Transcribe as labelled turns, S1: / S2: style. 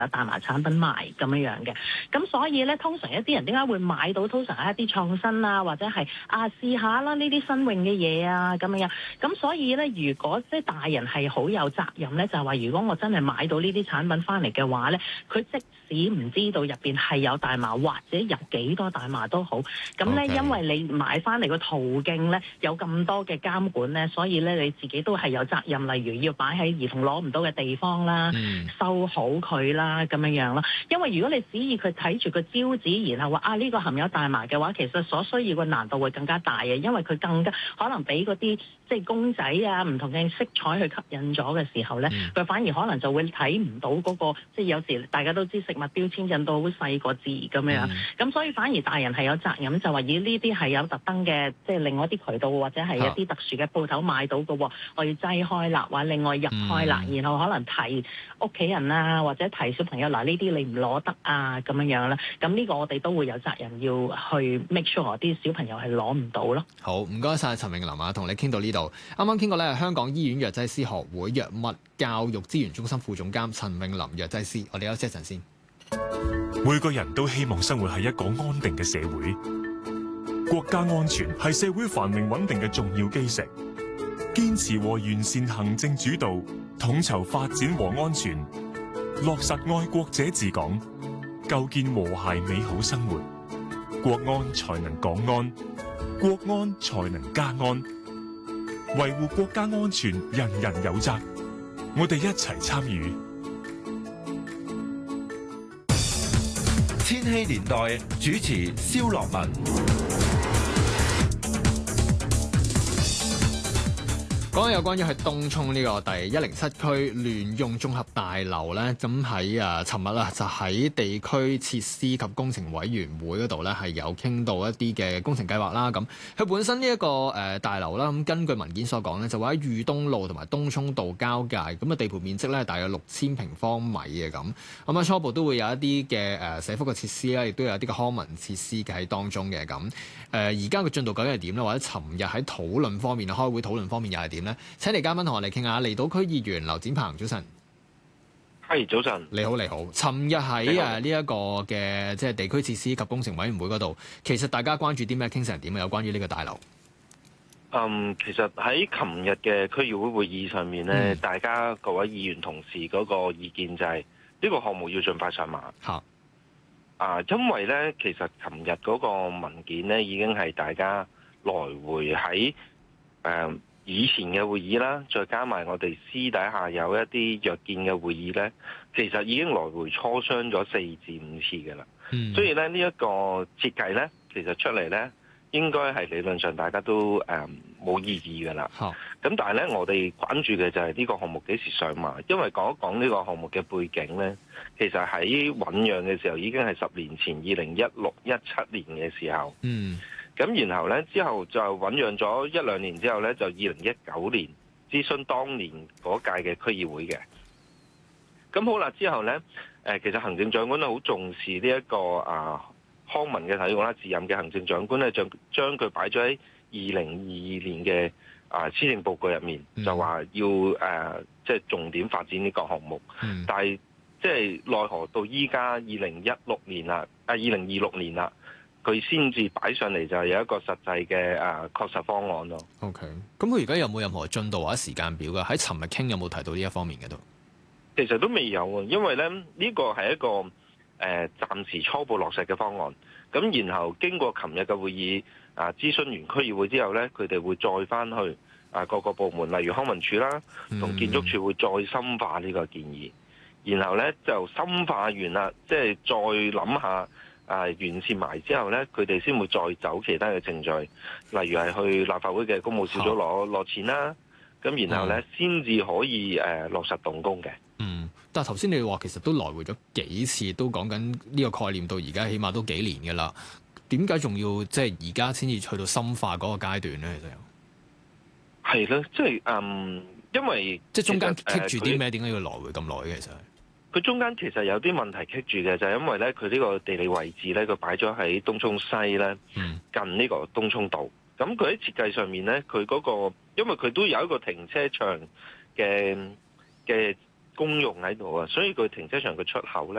S1: 有大麻產品賣咁樣嘅。咁所以咧，通常一啲人點解會買到？通常係一啲創新啊，或者係試下啦呢啲新穎嘅嘢啊咁樣。咁所以咧，如果即係大人係好有責任咧，就係話如果我真係買到呢啲產品翻嚟嘅話咧，佢即使唔知道入邊係有大麻或者有幾多大麻都好，咁咧因為你買翻嚟個途徑咧有咁多嘅監管咧，所以咧你自己都係有責任，例如要擺喺兒童攞唔到嘅地方啦，收好佢啦咁樣啦。因為如果你指意佢睇住個招紙，然後話呢個含有大麻嘅話，其實所需要嘅難度會更加大嘅，因為佢更加可能俾嗰啲即係公仔啊唔同嘅色彩去吸引咗嘅時候咧，佢反而可能就會睇唔到嗰個，即係有時大家都知食物標籤印到好細個字咁樣，咁所以反而大人係有責任，就話呢啲係有特登嘅，即係另外一啲渠道或者係一啲特殊嘅鋪頭買到嘅喎，我要擠開啦，或者另外入開啦，然後可能提屋企人啊或者提小朋友嗱呢啲你唔攞得啊咁樣啦，咁呢個我哋都會有責任要去 make sure 啲小朋友係攞唔到咯。
S2: 好，唔該晒陳穎琳啊，同你傾到呢度。啱啱傾過咧，係香港醫院藥劑師學會藥物教育資源中心副總監陳穎琳藥劑師。我哋休息一陣先。
S3: 每個人都希望生活喺一個安定嘅社會，國家安全係社會繁榮穩定嘅重要基石。堅持和完善行政主導，統籌發展和安全，落實愛國者治港，構建和諧美好生活。國安才能港安，國安才能家安。維護國家安全，人人有責。我哋一齊參與。
S4: 千禧年代主持蕭樂文。
S2: 講緊有關於喺東涌呢個第107區聯用綜合大樓咧，咁喺尋日啦，就喺地區設施及工程委員會嗰度咧，係有傾到一啲嘅工程計劃啦。咁佢本身呢一個大樓啦，咁根據文件所講咧，就話喺裕東路同埋東涌道交界，咁嘅地盤面積咧大約6000平方米嘅咁。咁啊初步都會有一啲嘅社福嘅設施啦，亦都有一啲嘅康文設施嘅喺當中嘅咁。而家嘅進度究竟係點咧？或者尋日喺討論方面開會討論方面又係點咧？請嚟嘉賓同我哋傾下，離島區議員劉展鵬，早晨。
S5: 係早晨，
S2: 你好，你好。尋日喺呢一個嘅即係地區設施及工程委員會嗰度，其實大家關注啲咩？傾成點啊？有關於呢個大樓。
S5: 其實喺琴日嘅區議會會議上面咧，大家各位議員同事嗰個意見就係呢個項目要盡快上馬。
S2: 嚇。
S5: 因為咧，其實琴日嗰個文件咧已經係大家來回喺以前嘅會議啦，再加埋我哋私底下有一啲約見嘅會議咧，其實已經來回磋商咗4至5次嘅啦。所以咧呢一個設計咧，其實出嚟咧應該係理論上大家都冇異議嘅啦。咁但係咧，我哋關注嘅就係呢個項目幾時上馬，因為講一講呢個項目嘅背景咧，其實喺醞釀嘅時候已經係10年前2016、17年嘅時候。咁然後咧，之後就醞釀咗1-2年之後咧，就2019年諮詢當年嗰屆嘅區議會嘅。咁好啦，之後咧，其實行政長官咧好重視呢一個康文嘅體育啦，自任嘅行政長官咧將佢擺咗喺2022年嘅施政報告入面，就話要即係重點發展呢個項目。但係即係奈何到依家2016年啦，2026年啦。佢先至擺上嚟就係有一個實際嘅確實方案咯。
S2: OK， 咁佢而家有冇任何進度或者時間表㗎？喺尋日傾有冇提到呢一方面嘅都？
S5: 其實都未有啊，因為咧呢個係一個暫時初步落實嘅方案。咁然後經過琴日嘅會議諮詢完區議會之後咧，佢哋會再翻去各個部門，例如康文署啦，同建築署會再深化呢個建議。然後咧就深化完啦，即係再諗下。完善埋之後咧，佢哋先會再走其他嘅程序，例如係去立法會嘅公務小組攞錢啦，咁然後咧先至可以落實動工嘅。
S2: 但係頭先你話其實都來回咗幾次，都講緊呢個概念到而家起碼都幾年㗎啦。點解仲要即係而家先至去到深化嗰個階段咧？其實係
S5: 啦，即係因為
S2: 即係中間棘住啲咩？點解要來回咁耐嘅？其實
S5: 佢中間其實有啲問題棘住嘅，就係因為咧佢呢個地理位置咧，佢擺咗喺東涌西咧，近呢個東涌道。咁佢喺設計上面咧，佢嗰個因為佢都有一個停車場嘅公用喺度啊，所以佢停車場嘅出口咧。